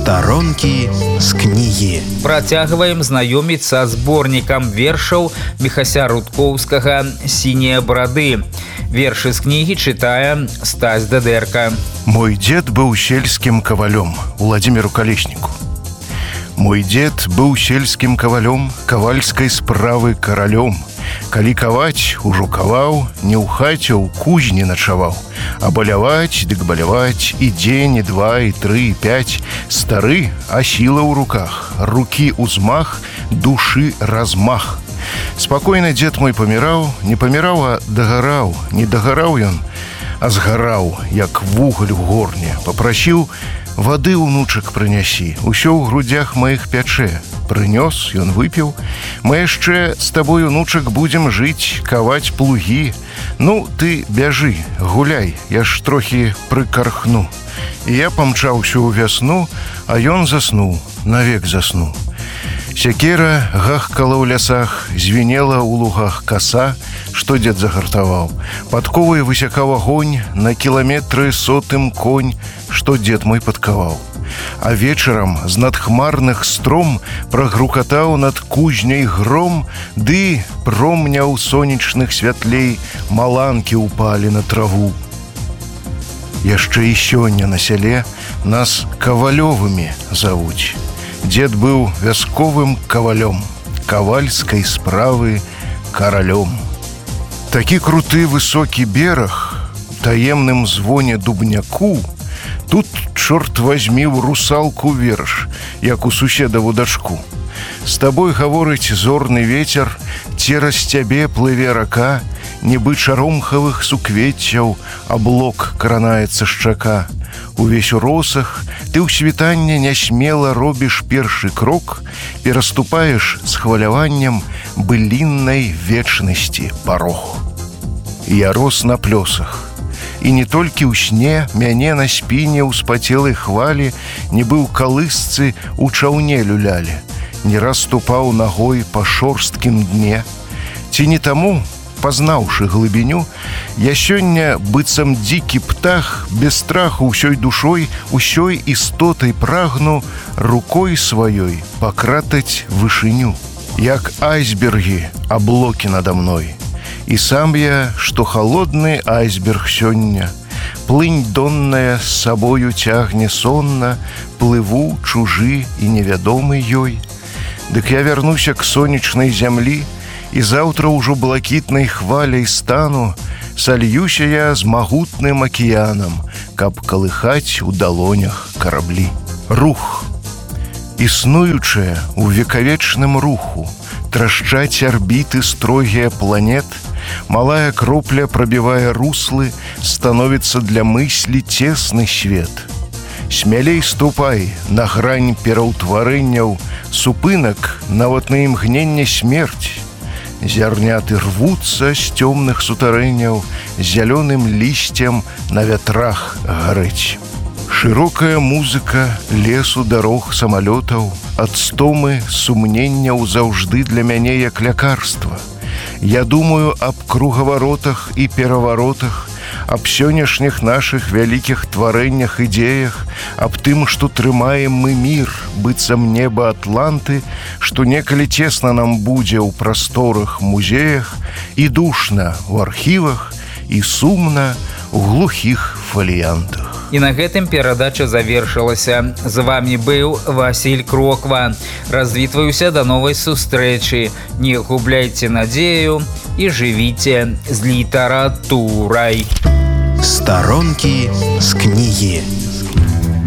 Старонкі з кнігі. Працягваем знаёміцца з зборнікам вершаў Міхася Рудкоўскага «Сінія брады». Вершы з кнігі чытае Стась Дадэрка. Мой дед быў сельскім кавалём, Уладзіміру Калесніку. Мой дед быў сельскім кавалём, кавальскай справы каралём. Калі каваць, ужо каваў, не ў хаце, у кузні начаваў. А баляваць, дык баляваць, і дзень, і два, і тры, і пяць. Стары, а сіла ў руках, рукі ўзмах, душы размах. Спакойна дед мой паміраў, не паміраў, а дагараў. Не дагараў ён, а згараў, як вугаль у горне. Папрасіў: вады, унучак, прынясі, усё ў грудзях маіх пячэ. Прынёс, ён выпіў: мы яшчэ з табой, унучак, будзем жыць, каваць плугі. Ну, ты бяжы, гуляй, я ж трохі прыкархну. І я памчаўся ў вясну, а ён заснуў, навек заснуў. Сякера гахкала ў лясах, звенела ў лугах каса, што дзед загартаваў. Падковай высякаў агонь, на кіламетры сотым конь, што дзед мой падкаваў. А вечарам з надхмарных стром прагрукатаў над кузняй гром, ды промняў сонечных святлей маланкі ўпалі на траву. Яшчэ і сёння на сяле нас кавалёвымі завуць. Дед быў вясковым кавалём, кавальскай справы каралём. Такі круты высокі бераг, таемным звоне дубняку, тут, чорт возьмі, ў русалку верш, як у суседаву дачку. З табой гаворыць зорны вецер, цераз цябе плыве рака, нібы чаромхавых суквеццяў аблок кранаецца шчака. Увесь у росах, ты ў світанне нясмела робіш першы крок, пераступаеш з хваляваннем быліннай вечнасці парог. Я рос на плёсах, і не толькі ў сне мяне на спіне ў спацелай хвалі, нібы ў калысцы у чаўне люлялі, не раз ступаў нагой па шорсткім дне. Ці не таму, пазнаўшы глыбіню, я сёння, быццам дзікі птах, без страху ўсёй душой, усёй істотай прагну рукой сваёй пакратаць вышыню. Як айсбергі аблокі надо мной. І сам я, што халодны айсберг сёння, плынь донная з сабою цягне сонна, плыву чужы і невядомы ёй. Дык я вярнуся к сонечнай зямлі, і заўтра ўжо блакітнай хваляй стану, сальюся я з магутным акіянам, каб калыхаць у далонях караблі. Рух. Існуючае ў векавечным руху, трашчаць арбіты строгія планет, малая кропля прабівае руслы, становіцца для мыслі цесны свет. Смялей ступай на грань пераўтварэнняў, супынак, нават на імгненне смерць. Зярняты рвуцца з цёмных сутарэнняў, зялёным лісцем на вятрах гарэць. Шырокая музыка лесу, дарог, самалётаў, ад стомы, сумненняў заўжды для мяне як лякарства. Я думаю аб кругаваротах і пераваротах, аб сённяшніх нашых вялікіх тварэннях, ідзеях, аб тым, што трымаем мы мір, быццам неба Атланты, што некалі цесна нам будзе ў прасторах, музеях, і душна ў архівах, і сумна ў глухіх фаліянтах. І на гэтым перадача завершылася. З вамі быў Васіль Кроква. Развітваюся да новай сустрэчы. Не губляйце надзею і жывіце з літаратурай. Старонкі з кнігі.